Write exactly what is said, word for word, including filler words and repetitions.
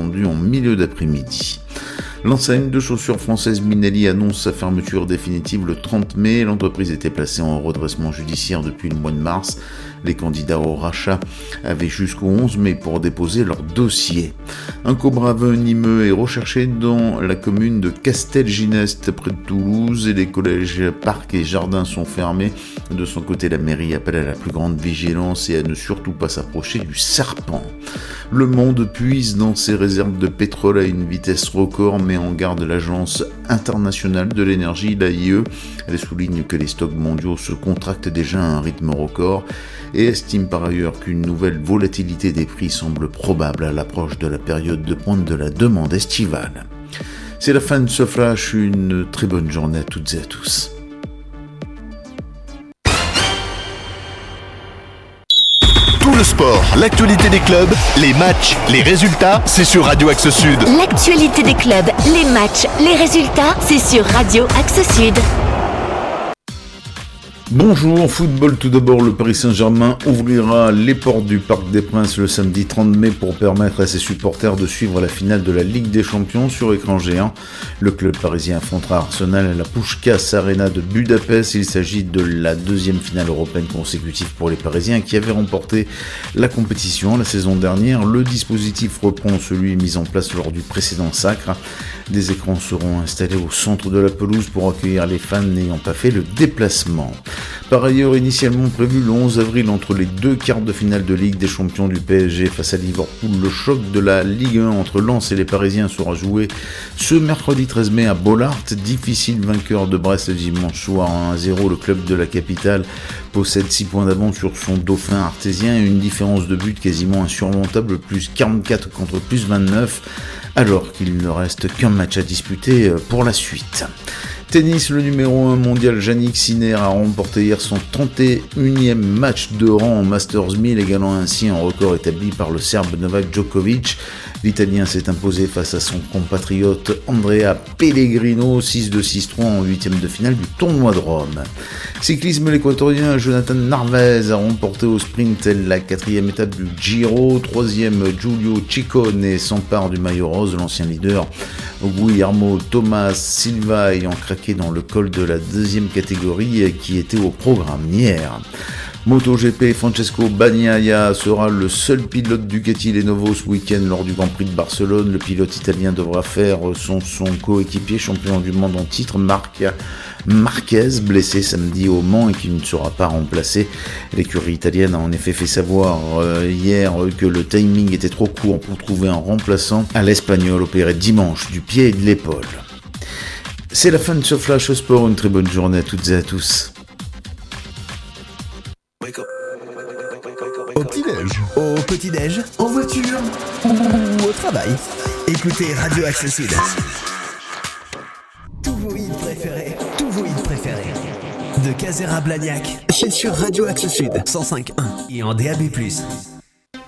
attendu en milieu d'après-midi. L'enseigne de chaussures française Minelli annonce sa fermeture définitive le trente mai. L'entreprise était placée en redressement judiciaire depuis le mois de mars. Les candidats au rachat avaient jusqu'au onze mai pour déposer leur dossier. Un cobra venimeux est recherché dans la commune de Castelginest, près de Toulouse, et les collèges, parcs et jardins sont fermés. De son côté, la mairie appelle à la plus grande vigilance et à ne surtout pas s'approcher du serpent. Le monde puise dans ses réserves de pétrole à une vitesse record, met en garde l'Agence internationale de l'énergie, l'A I E. Elle souligne que les stocks mondiaux se contractent déjà à un rythme record et estime par ailleurs qu'une nouvelle volatilité des prix semble probable à l'approche de la période de pointe de la demande estivale. C'est la fin de ce flash, une très bonne journée à toutes et à tous. Tout le sport, l'actualité des clubs, les matchs, les résultats, c'est sur Radio Axe Sud. L'actualité des clubs, les matchs, les résultats, c'est sur Radio Axe Sud. Bonjour, football tout d'abord, le Paris Saint-Germain ouvrira les portes du Parc des Princes le samedi trente mai pour permettre à ses supporters de suivre la finale de la Ligue des Champions sur écran géant. Le club parisien affrontera Arsenal à la Puskás Arena de Budapest. Il s'agit de la deuxième finale européenne consécutive pour les Parisiens qui avaient remporté la compétition la saison dernière. Le dispositif reprend celui mis en place lors du précédent sacre. Des écrans seront installés au centre de la pelouse pour accueillir les fans n'ayant pas fait le déplacement. Par ailleurs, initialement prévu le onze avril entre les deux quarts de finale de Ligue des Champions du P S G face à Liverpool, le choc de la Ligue un entre Lens et les Parisiens sera joué ce mercredi treize mai à Bollaert. Difficile vainqueur de Brest dimanche soir un à zéro, le club de la capitale possède six points d'avance sur son dauphin artésien et une différence de but quasiment insurmontable, plus quarante-quatre contre plus vingt-neuf, alors qu'il ne reste qu'un match à disputer pour la suite. Tennis, le numéro un mondial Jannik Sinner a remporté hier son trente et unième match de rang au Masters mille, égalant ainsi un record établi par le Serbe Novak Djokovic. L'Italien s'est imposé face à son compatriote Andrea Pellegrino, six deux six trois en huitième de finale du tournoi de Rome. Cyclisme, l'Équatorien Jonathan Narvaez a remporté au sprint la quatrième étape du Giro. Troisième, Giulio Ciccone s'empare du maillot rose, l'ancien leader Guillermo Thomas Silva ayant craqué dans le col de la deuxième catégorie qui était au programme hier. MotoGP, Francesco Bagnaia sera le seul pilote Ducati Lenovo ce week-end lors du Grand Prix de Barcelone. Le pilote italien devra faire son, son coéquipier champion du monde en titre, Marc Marquez, blessé samedi au Mans et qui ne sera pas remplacé. L'écurie italienne a en effet fait savoir euh, hier que le timing était trop court pour trouver un remplaçant à l'Espagnol opéré dimanche du pied et de l'épaule. C'est la fin de ce Flash Sport, une très bonne journée à toutes et à tous. Au petit-déj, au petit-déj, en voiture ou au travail. Écoutez Radio Axe Sud. Tous vos hits préférés, tous vos hits préférés. De Casera Blagnac, c'est sur Radio Axe Sud, cent cinq point un et en D A B plus.